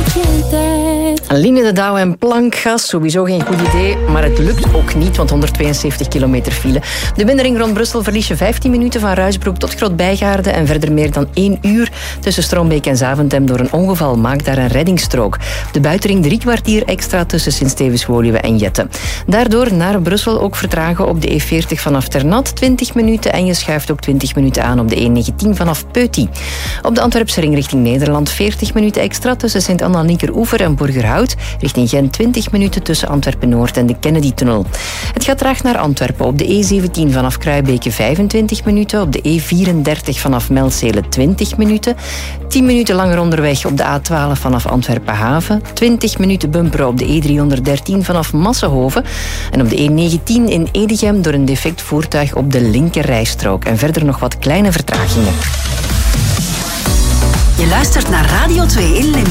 Line de Douw en Plankgas, sowieso geen goed idee, maar het lukt ook niet, want 172 kilometer file. De binnenring rond Brussel verlies je 15 minuten van Ruisbroek tot Groot-Bijgaarde en verder meer dan 1 uur tussen Strombeek en Zaventem door een ongeval. Maak daar een reddingsstrook. De buitenring 3 kwartier extra tussen Sint-Stevens-Woluwe en Jette. Daardoor naar Brussel ook vertragen op de E40 vanaf Ternat 20 minuten en je schuift ook 20 minuten aan op de E19 vanaf Peuty. Op de Antwerpse ring richting Nederland 40 minuten extra tussen Sint-Anna-Nieker-Oever en Borgerhout. Richting Gent 20 minuten tussen Antwerpen-Noord en de Kennedy-tunnel. Het gaat traag naar Antwerpen. Op de E17 vanaf Kruibeke 25 minuten. Op de E34 vanaf Melzele 20 minuten. 10 minuten langer onderweg op de A12 vanaf Antwerpen-Haven. 20 minuten bumperen op de E313 vanaf Massenhoven. En op de E19 in Edegem door een defect voertuig op de linkerrijstrook. En verder nog wat kleine vertragingen. Je luistert naar Radio 2 in Limburg.